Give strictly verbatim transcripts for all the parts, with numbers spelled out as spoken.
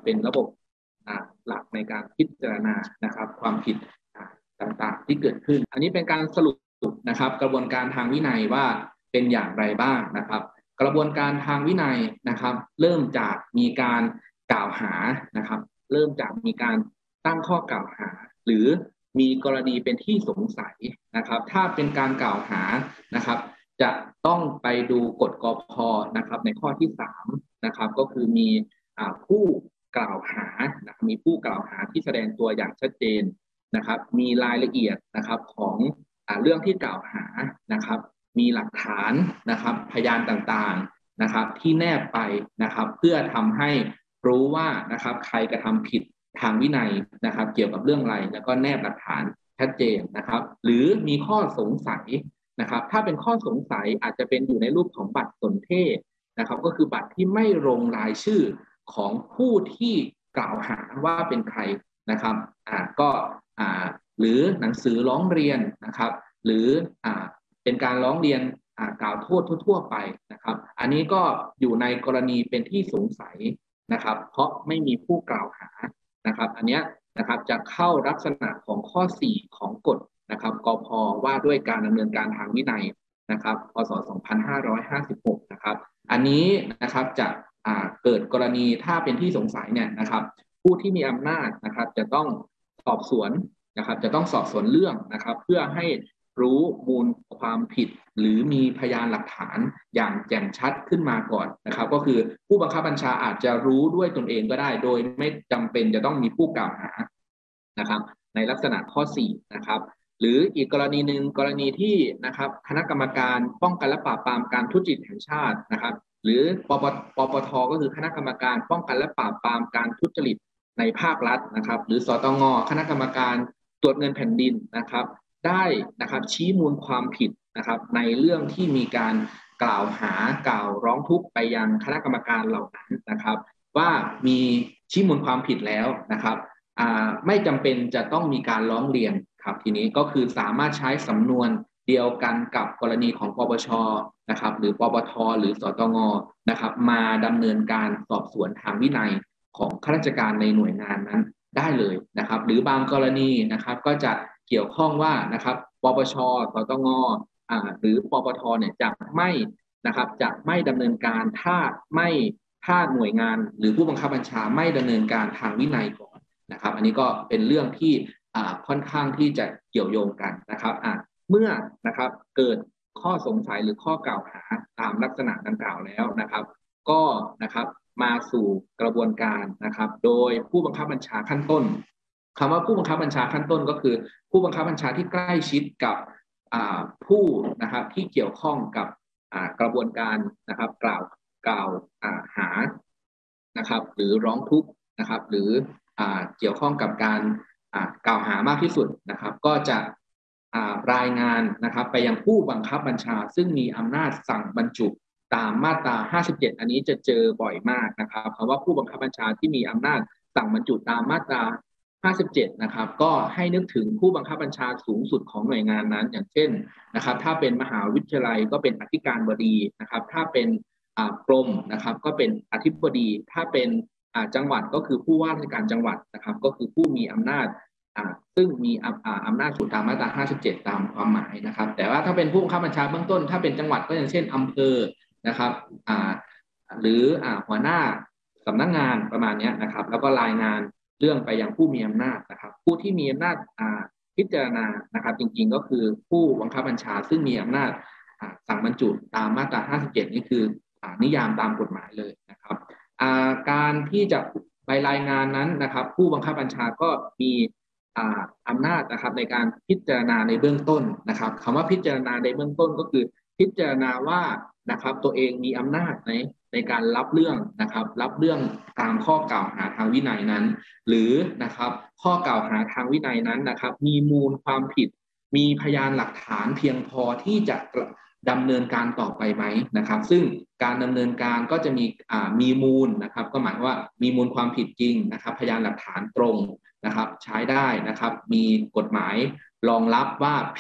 เป็นระบบหลักในการพิจารณานะครับความผิดต่างๆที่เกิดขึ้นอันนี้เป็นการสรุปนะครับกระบวนการทางวินัยว่าเป็นอย่างไรบ้างนะครับกระบวนการทางวินัยนะครับเริ่มจากมีการกล่าวหานะครับเริ่มจากมีการตั้งข้อกล่าวหาหรือมีกรณีเป็นที่สงสัยนะครับถ้าเป็นการกล่าวหานะครับจะต้องไปดูกฎกพ.นะครับในข้อที่สามนะครับก็คือมีผู้กล่าวหานะมีผู้กล่าวหาที่แสดงตัวอย่างชัดเจนนะครับมีรายละเอียดนะครับของเรื่องที่กล่าวหานะครับมีหลักฐานนะครับพยานต่างๆนะครับที่แนบไปนะครับเพื่อทำให้รู้ว่านะครับใครกระทำผิดทางวินัยนะครับเกี่ยวกับเรื่องอะไรแล้วก็แนบหลักฐานชัดเจนนะครับหรือมีข้อสงสัยนะครับถ้าเป็นข้อสงสัยอาจจะเป็นอยู่ในรูปของบัตรสนเทศนะครับก็คือบัตรที่ไม่ลงรายชื่อของผู้ที่กล่าวหาว่าเป็นใครนะครับอ่าก็อ่าหรือหนังสือร้องเรียนนะครับหรืออ่าเป็นการร้องเรียนอ่ากล่าวโทษทั่วๆไปนะครับอันนี้ก็อยู่ในกรณีเป็นที่สงสัยนะครับเพราะไม่มีผู้กล่าวหานะครับอันนี้นะครับจะเข้าลักษณะของข้อสี่ของกฎนะครับกพ.ว่าด้วยการดำเนินการทางวินัยนะครับพ.ศ. สองพันห้าร้อยห้าสิบหกนะครับอันนี้นะครับจะเกิดกรณีถ้าเป็นที่สงสัยเนี่ยนะครับผู้ที่มีอำนาจนะครับจะต้องสอบสวนนะครับจะต้องสอบสวนเรื่องนะครับเพื่อให้รู้มูลความผิดหรือมีพยานหลักฐานอย่างแจ่มชัดขึ้นมาก่อนนะครับก็คือผู้บังคับบัญชาอาจจะรู้ด้วยตนเองก็ได้โดยไม่จำเป็นจะต้องมีผู้กล่าวหานะครับในลักษณะข้อสี่นะครับหรืออีกกรณีหนึ่งกรณีที่นะครับคณะกรรมการป้องกันและปราบปรามการทุจริตแห่งชาตินะครับหรือปปปปทก็คือคณะกรรมการป้องกันและปราบปรามการทุจริตในภาครัฐนะครับหรือสตง.คณะกรรมการตรวจเงินแผ่นดินนะครับได้นะครับชี้มูลความผิดนะครับในเรื่องที่มีการกล่าวหากล่าวร้องทุกข์ไปยังคณะกรรมการเหล่านั้นนะครับว่ามีชี้มูลความผิดแล้วนะครับไม่จำเป็นจะต้องมีการร้องเรียนครับทีนี้ก็คือสามารถใช้สำนวนเดียวกันกับกรณีของปปช.นะครับหรือปปท.หรือสตง.นะครับมาดำเนินการสอบสวนทางวินัยของข้าราชการในหน่วยงานนั้นได้เลยนะครับหรือบางกรณีนะครับก็จะเกี่ยวข้องว่านะครับปปช.สตง.อ่าหรือปปท.เนี่ยจะไม่นะครับจะไม่ดำเนินการถ้าไม่ถ้าหน่วยงานหรือผู้บังคับบัญชาไม่ดำเนินการทางวินัยก่อนนะครับอันนี้ก็เป็นเรื่องที่อ่าค่อนข้างที่จะเกี่ยวโยงกันนะครับอ่าเมื่อนะครับเกิดข้อสงสัยหรือข้อกล่าวหาตามลักษณะดังกล่าวแล้วนะครับก็นะครับมาสู่กระบวนการนะครับโดยผู้บังคับบัญชาขั้นต้นคำว่าผู้บังคับบัญชาขั้นต้นก็คือผู้บังคับบัญชาที่ใกล้ชิดกับผู้นะครับที่เกี่ยวข้องกับกระบวนการนะครับกล่าวกล่าวหานะครับหรือร้องทุกข์นะครับหรือเกี่ยวข้องกับการกล่าวหามากที่สุดนะครับก็จะรายงานนะครับไปยังผู้บังคับบัญชาซึ่งมีอำนาจสั่งบรรจุตามมาตราห้าสิบเจ็ดอันนี้จะเจอบ่อยมากนะครับคำว่าผู้บังคับบัญชาที่มีอำนาจสั่งบรรจุตามมาตราห้าสิบเจ็ดนะครับก็ให้นึกถึงผู้บังคับบัญชาสูงสุดของหน่วยงานนั้นอย่างเช่นนะครับถ้าเป็นมหาวิทยาลัยก็เป็นอธิการบดีนะครับถ้าเป็นกรมนะครับก็เป็นอธิบดีถ้าเป็นจังหวัดก็คือผู้ว่าราชการจังหวัดนะครับก็คือผู้มีอำนาจซึ่งมีอำนาจสูงตามมาตราห้าสิบเจ็ดตามความหมายนะครับแต่ว่าถ้าเป็นผู้บังคับบัญชาเบื้องต้นถ้าเป็นจังหวัดก็อย่างเช่นอำเภอนะครับหรือหัวหน้าสำนักงานประมาณนี้นะครับแล้วก็รายงานเรื่องไปยังผู้มีอำนาจนะครับผู้ที่มีอำนาจพิจารณานะครับจริงๆก็คือผู้บังคับบัญชาซึ่งมีอำนาจสั่งบรรจุตามมาตราห้าสิบเจ็ดนี่คือนิยามตามกฎหมายเลยนะครับการที่จะไปรายงานนั้นนะครับผู้บังคับบัญชาก็มีอำนาจนะครับในการพิจารณาในเบื้องต้นนะครับคำว่าพิจารณาในเบื้องต้นก็คือพิจารณาว่านะครับตัวเองมีอำนาจในในการรับเรื่องนะครับรับเรื่องตามข้อกล่าวหาทางวินัยนั้นหรือนะครับข้อกล่าวหาทางวินัยนั้นนะครับมีมูลความผิดมีพยานหลักฐานเพียงพอที่จะดำเนินการต่อไปไหมนะครับซึ่งการดำเนินการก็จะมีมีมูลนะครับก็หมายว่ามีมูลความผิดจริงนะครับพยานหลักฐานตรงนะครับใช้ได้นะครับมีกฎหมายรองรับว่าผิด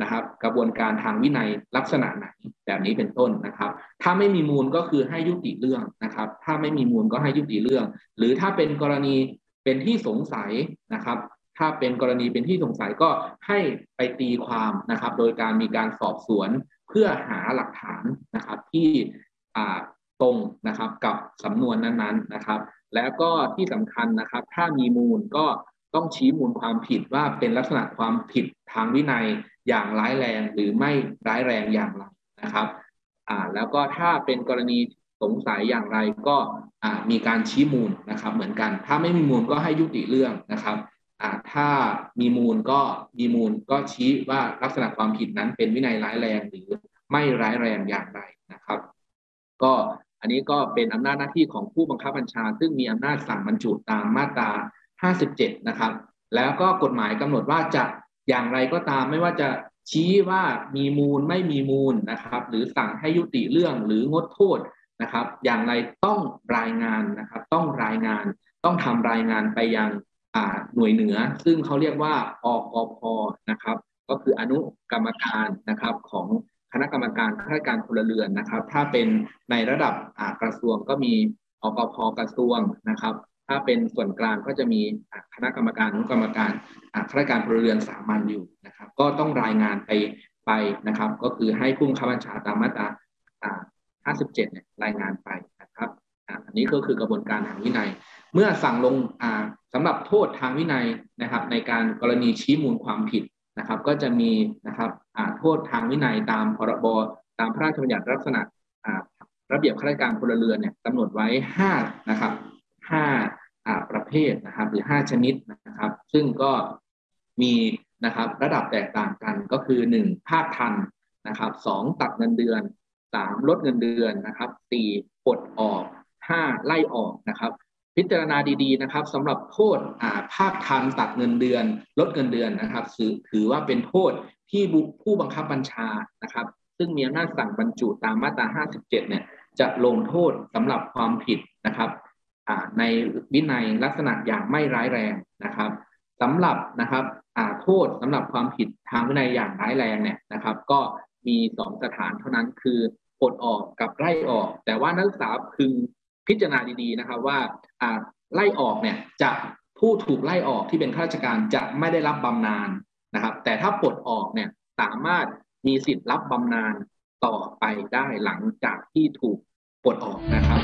นะครับกระบวนการทางวินัยลักษณะไหนแบบนี้เป็นต้นนะครับถ้าไม่มีมูลก็คือให้ยุติเรื่องนะครับถ้าไม่มีมูลก็ให้ยุติเรื่องหรือถ้าเป็นกรณีเป็นที่สงสัยนะครับถ้าเป็นกรณีเป็นที่สงสัยก็ให้ไปตีความนะครับโดยการมีการสอบสวนเพื่อหาหลักฐานนะครับที่ตรงนะครับกับสำนวนนั้นๆนะครับแล้วก็ที่สำคัญนะครับถ้ามีมูลก็ต้องชี้มูลความผิดว่าเป็นลักษณะความผิดทางวินัยอย่างร้ายแรงหรือไม่ร้ายแรงอย่างไรนะครับอ่าแล้วก็ถ้าเป็นกรณีสงสัยอย่างไรก็อ่ามีการชี้มูลนะครับเหมือนกันถ้าไม่มีมูลก็ให้ยุติเรื่องนะครับอ่าถ้ามีมูลก็มีมูลก็ชี้ว่าลักษณะความผิดนั้นเป็นวินัยร้ายแรงหรือไม่ร้ายแรงอย่างไรนะครับก็อันนี้ก็เป็นอำนาจหน้าที่ของผู้บังคับบัญชาซึ่งมีอำนาจสั่งบรรจุตามมาตราห้าสิบเจ็ดนะครับแล้วก็กฎหมายกำหนดว่าจะอย่างไรก็ตามไม่ว่าจะชี้ว่ามีมูลไม่มีมูลนะครับหรือสั่งให้ยุติเรื่องหรืองดโทษนะครับอย่างไรต้องรายงานนะครับต้องรายงานต้องทำรายงานไปยังหน่วยเหนือซึ่งเขาเรียกว่าอกพ.นะครับก็คืออนุกรรมการนะครับของคณะกรรมการข้าราชการพลเรือนนะครับถ้าเป็นในระดับกระทรวงก็มีอกพ.กระทรวงนะครับถ้าเป็นส่วนกลางก็จะมีคณะกรรมการอนุกรรมการข้าราชการพลเรือนสามัญอยู่นะครับก็ต้องรายงานไปไปนะครับก็คือให้ผู้บังคับบัญชาตามมาตราห้าสิบเจ็ดเนี่ยรายงานไปนะครับอันนี้ก็คือกระบวนการทางวินัยเมื่อสั่งลงสำหรับโทษทางวินัยนะครับในการกรณีชี้มูลความผิดนะครับก็จะมีนะครับโทษทางวินัยตามพรบตามพระราชบัญญัติลักษณะระเบียบข้าราชการพลเรือนเนี่ยกำหนดไว้ห้านะครับห้าประเภทนะครับหรือห้าชนิดนะครับซึ่งก็มีนะครับระดับแตกต่างกันก็คือหนึ่งภาคทันนะครับสองตัดเงินเดือนสามลดเงินเดือนนะครับสี่ปลดออกห้าไล่ออกนะครับพิจารณาดีๆนะครับสำหรับโทษภาคทันตัดเงินเดือนลดเงินเดือนนะครับถือว่าเป็นโทษที่ผู้บังคับบัญชานะครับซึ่งมีอำนาจสั่งบรรจุตามมาตราห้าสิบเจ็ดเนี่ยจะลงโทษสำหรับความผิดนะครับในวินัยลักษณะอย่างไม่ร้ายแรงนะครับสำหรับนะครับโทษสำหรับความผิดทางวินัยอย่างร้ายแรงเนี่ยนะครับก็มีสองสถานเท่านั้นคือปลดออกกับไล่ออกแต่ว่านักศึกษาพึงพิจารณาดีๆนะครับว่าไล่ออกเนี่ยจะผู้ถูกไล่ออกที่เป็นข้าราชการจะไม่ได้รับบำนาญนะครับแต่ถ้าปลดออกเนี่ยสามารถมีสิทธิ์รับบำนาญต่อไปได้หลังจากที่ถูกปลดออกนะครับ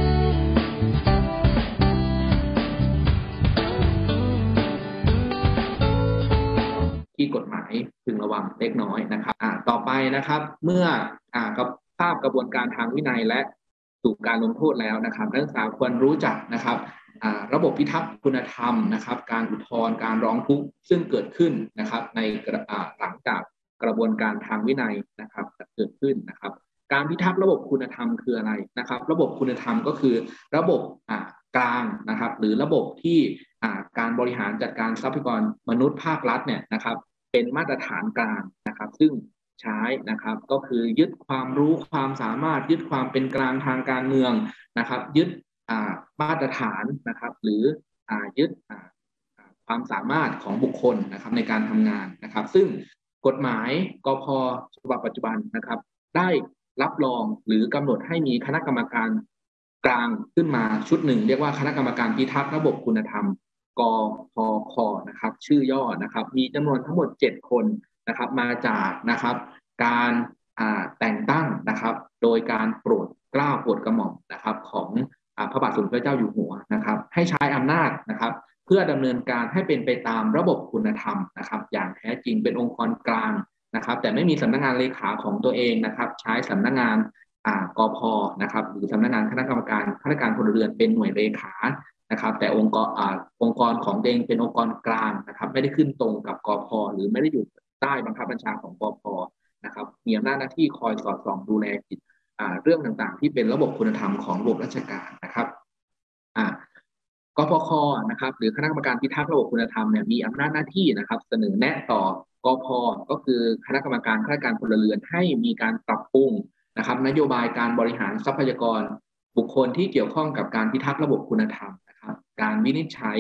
ที่กฎหมายพึงระวังเล็กน้อยนะครับอ่าต่อไปนะครับเมื่ออ่ากับทราบกระบวนการทางวินัยและสู่การลงโทษแล้วนะครับนักศึกษาควรรู้จักนะครับระบบพิทักษ์คุณธรรมนะครับการอุทธรณ์การร้องทุกข์ซึ่งเกิดขึ้นนะครับในหลังจากกระบวนการทางวินัยนะครับเกิดขึ้นนะครับการพิทักษ์ระบบคุณธรรมคืออะไรนะครับระบบคุณธรรมก็คือระบบกลางนะครับหรือระบบที่การบริหารจัดการทรัพยากรมนุษย์ภาครัฐเนี่ยนะครับเป็นมาตรฐานกลางนะครับซึ่งใช้นะครับก็คือยึดความรู้ความสามารถยึดความเป็นกลางทางการเมืองนะครับยึดมาตรฐานนะครับหรือยึดความสามารถของบุคคลนะครับในการทำงานนะครับซึ่งกฎหมายกพ.ฉบับปัจจุบันนะครับได้รับรองหรือกำหนดให้มีคณะกรรมการกลางขึ้นมาชุดหนึ่งเรียกว่าคณะกรรมการพิทักษ์ระบบคุณธรรมกพค.นะครับชื่อย่อนะครับมีจำนวนทั้งหมดเจ็ดคนนะครับมาจากนะครับการแต่งตั้งนะครับโดยการโปรดเกล้าโปรดกระหม่อมนะครับของพระบาทสมเด็จพระเจ้าอยู่หัวนะครับให้ใช้อำนาจนะครับเพื่อดำเนินการให้เป็นไปตามระบบคุณธรรมนะครับอย่างแท้จริงเป็นองค์กรกลางนะครับแต่ไม่มีสำนักงานเลขาของตัวเองนะครับใช้สำนักงานกพ.นะครับหรือสำนักงานคณะกรรมการข้าราชการพลเรือนเป็นหน่วยเลขานะครับแต่องค์กรองค์กรของตัวเองเป็นองค์กรกลางนะครับไม่ได้ขึ้นตรงกับกพ.หรือไม่ได้อยู่ใต้บังคับบัญชาของกพ.นะครับมีอำนาจหน้าที่คอยสอดส่องดูแลกิจเรื่องต่างๆที่เป็นระบบคุณธรรมของระบบราชการนะครับกพค.นะครับหรือคณะกรรมการพิทักษ์ระบบคุณธรรมเนี่ยมีอำนาจหน้าที่นะครับเสนอแนะต่อกพ.ก็คือคณะกรรมการข้าราชการพลเรือนให้มีการปรับปรุงนะครับนโยบายการบริหารทรัพยากรบุคคลที่เกี่ยวข้องกับการพิทักษ์ระบบคุณธรรมนะครับการวินิจฉัย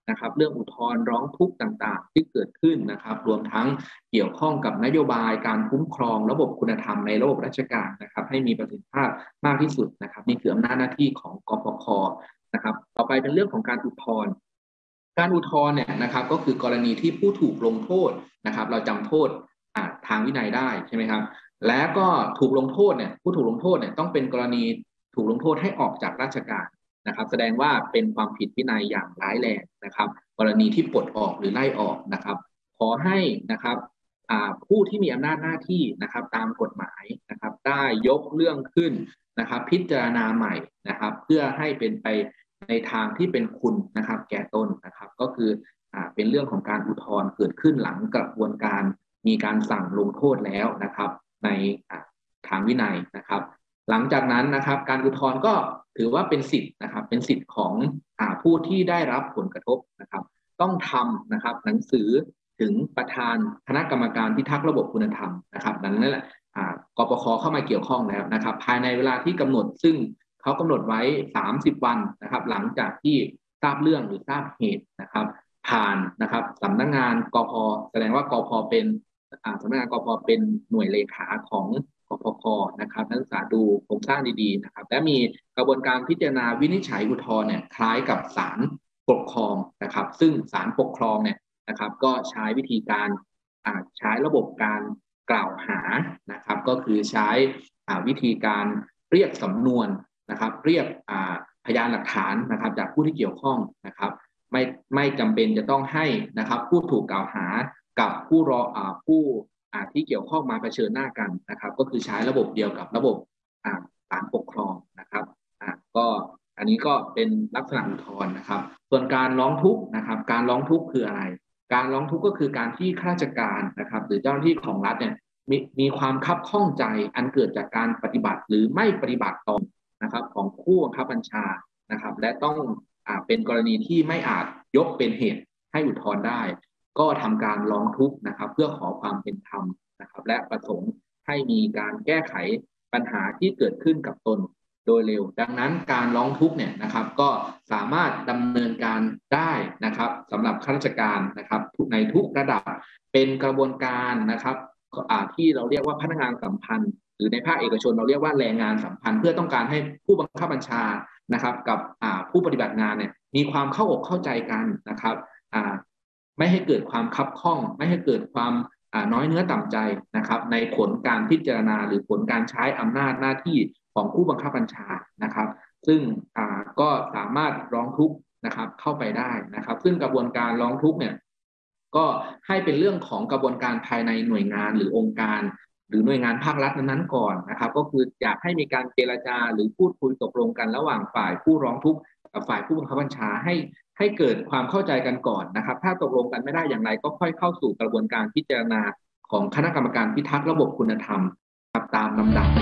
นะครับเรื่องอุทธรณ์ร้องทุกข์ต่างๆที่เกิดขึ้นนะครับรวมทั้งเกี่ยวข้องกับนโยบายการคุ้มครองระบบคุณธรรมในระบบราชการนะครับให้มีประสิทธิภาพมากที่สุดนะครับนี่คืออำนาจหน้าที่ของกปค.นะครับต่อไปเป็นเรื่องของการอุทธรณ์การอุทธรณ์เนี่ยนะครับก็คือกรณีที่ผู้ถูกลงโทษนะครับเราจำโทษทางวินัยได้ใช่ไหมครับและก็ถูกลงโทษเนี่ยผู้ถูกลงโทษเนี่ยต้องเป็นกรณีถูกลงโทษให้ออกจากราชการนะครับแสดงว่าเป็นความผิดวินัยอย่างร้ายแรงนะครับกรณีที่ปลดออกหรือไล่ออกนะครับขอให้นะครับผู้ที่มีอำนาจหน้าที่นะครับตามกฎหมายนะครับได้ยกเรื่องขึ้นนะครับพิจารณาใหม่นะครับเพื่อให้เป็นไปในทางที่เป็นคุณนะครับแก่ตนนะครับก็คืออ่าเป็นเรื่องของการอุทธรณ์เกิดขึ้นหลังกระบวนการมีการสั่งลงโทษแล้วนะครับในทางวินัยนะครับหลังจากนั้นนะครับการอุทธรณ์ก็ถือว่าเป็นสิทธิ์นะครับเป็นสิทธิ์ของอ่าผู้ที่ได้รับผลกระทบนะครับต้องทำนะครับหนังสือถึงประธานคณะกรรมการพิทักษ์ระบบคุณธรรมนะครับดังนั้นแหละกปค.เข้ามาเกี่ยวข้องแล้วนะครับภายในเวลาที่กำหนดซึ่งเขากำหนดไว้สามสิบวันนะครับหลังจากที่ทราบเรื่องหรือทราบเหตุนะครับผ่านนะครับสำนักงานกพ.แสดงว่ากพ.เป็นสำนักงานกพ.เป็นหน่วยเลขาของกปค.นะครับนักศึกษาดูโครงสร้างดีๆนะครับและมีกระบวนการพิจารณาวินิจฉัยอุทธรณ์เนี่ยคล้ายกับศาลปกครองนะครับซึ่งศาลปกครองเนี่ยนะครับก็ใช้วิธีการใช้ระบบการกล่าวหานะครับก็คือใช้วิธีการเรียกสำนวนนะครับเรียกพยานหลักฐานนะครับจากผู้ที่เกี่ยวข้องนะครับไม่ไม่จำเป็นจะต้องให้นะครับผู้ถูกกล่าวหากับผู้รอผู้ที่เกี่ยวข้องมาเผชิญหน้ากันนะครับก็คือใช้ระบบเดียวกับระบบศาลปกครองนะครับก็อันนี้ก็เป็นลักษณะอุทธรณ์นะครับส่วนการร้องทุกข์นะครับการร้องทุกข์คืออะไรการร้องทุกข์ก็คือการที่ข้าราชการนะครับหรือเจ้าหน้าที่ของรัฐเนี่ยมีมีความคับข้องใจอันเกิดจากการปฏิบัติหรือไม่ปฏิบัติตนนะครับของผู้บังคับบัญชานะครับและต้องอ่าเป็นกรณีที่ไม่อาจยกเป็นเหตุให้อุทธรณ์ได้ก็ทำการร้องทุกข์นะครับเพื่อขอความเป็นธรรมนะครับและประสงค์ให้มีการแก้ไขปัญหาที่เกิดขึ้นกับตนโดยเร็วดังนั้นการร้องทุกข์เนี่ยนะครับก็สามารถดำเนินการได้นะครับสำหรับข้าราชการนะครับในทุกระดับเป็นกระบวนการนะครับที่เราเรียกว่าพนักงานสัมพันธ์หรือในภาคเอกชนเราเรียกว่าแรงงานสัมพันธ์เพื่อต้องการให้ผู้บังคับบัญชานะครับกับผู้ปฏิบัติงานเนี่ยมีความเข้าอกเข้าใจกันนะครับไม่ให้เกิดความคับข้องไม่ให้เกิดความน้อยเนื้อต่ำใจนะครับในผลการพิจารณาหรือผลการใช้อำนาจหน้าที่ของผู้บังคับบัญชานะครับซึ่งก็สามารถร้องทุกข์นะครับเข้าไปได้นะครับซึ่งกระบวนการร้องทุกข์เนี่ยก็ให้เป็นเรื่องของกระบวนการภายในหน่วยงานหรือองค์การหรือหน่วยงานภาครัฐนั้นๆก่อนนะครับก็คืออยากให้มีการเจรจาหรือพูดคุยตกลงกันระหว่างฝ่ายผู้ร้องทุกข์กับฝ่ายผู้บังคับบัญชาให้ให้เกิดความเข้าใจกันก่อนนะครับถ้าตกลงกันไม่ได้อย่างไรก็ค่อยเข้าสู่กระบวนการพิจารณาของคณะกรรมการพิทักษ์ระบบคุณธรรมตามลำดับ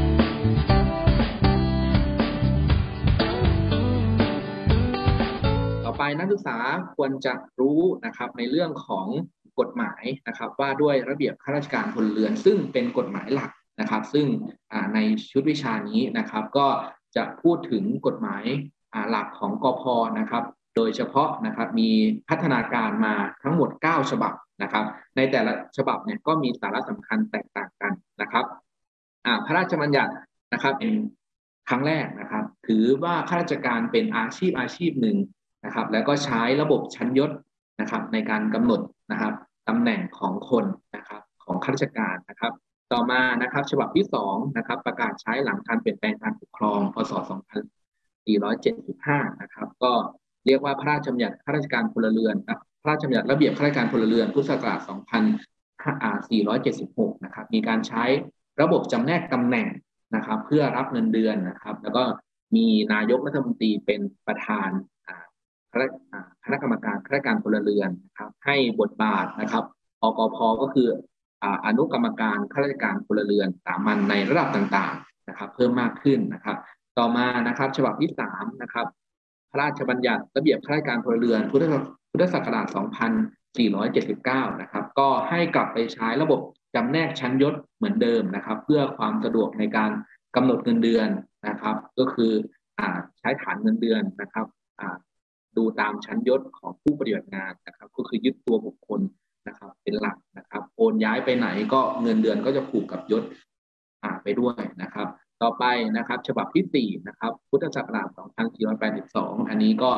ต่อไปนักศึกษาควรจะรู้นะครับในเรื่องของกฎหมายนะครับว่าด้วยระเบียบข้าราชการพลเรือนซึ่งเป็นกฎหมายหลักนะครับซึ่งในชุดวิชานี้นะครับก็จะพูดถึงกฎหมายหลักของกพ.นะครับโดยเฉพาะนะครับมีพัฒนาการมาทั้งหมดเก้าฉบับนะครับในแต่ละฉบับเนี่ยก็มีสาระสำคัญแตกต่างกันนะครับพระราชบัญญัตินะครับเป็นครั้งแรกนะครับถือว่าข้าราชการเป็นอาชีพอาชีพหนึ่งนะครับแล้วก็ใช้ระบบชั้นยศนะครับในการกำหนดนะครับตำแหน่งของคนนะครับของข้าราชการนะครับต่อมานะครับฉบับที่สองนะครับประกาศใช้หลังการเปลี่ยนแปลงการปกครองพ.ศ. สองพันสี่ร้อยเจ็ดสิบห้านะครับก็เรียกว่าพระราชบัญญัติข้าราชการพลเรือนพระราชบัญญัติระเบียบข้าราชการพลเรือนพุทธศักราชสองพันสี่ร้อยเจ็ดสิบหกนะครับมีการใช้ระบบจำแนกตำแหน่งนะครับเพื่อรับเงินเดือนนะครับแล้วก็มีนายกรัฐมนตรีเป็นประธานคณะกรรมการข้าราชการพลเรือนนะครับให้บทบาทนะครับอกพ.ก็คืออนุกรรมการข้าราชการพลเรือนสามัญในระดับต่างๆนะครับเพิ่มมากขึ้นนะครับต่อมานะครับฉบับที่สามนะครับพระราชบัญญัติระเบียบข้าราชการพลเรือนพุทธศักราชสองพันสี่ร้อยเจ็ดสิบเก้านะครับก็ให้กลับไปใช้ระบบจำแนกชั้นยศเหมือนเดิมนะครับเพื่อความสะดวกในการกำหนดเงินเดือนนะครับก็คือใช้ฐานเงินเดือนนะครับดูตามชั้นยศของผู้ปฏิบัติงานนะครับก็คือยึดตัวบุคคลนะครับเป็นหลักนะครับโอนย้ายไปไหนก็เงินเดือนก็จะผูกกับยศไปด้วยนะครับต่อไปนะครับฉบับที่สี่นะครับพุทธศักราชสองพันสี่ร้อยแปดสิบสองอันนี้ก็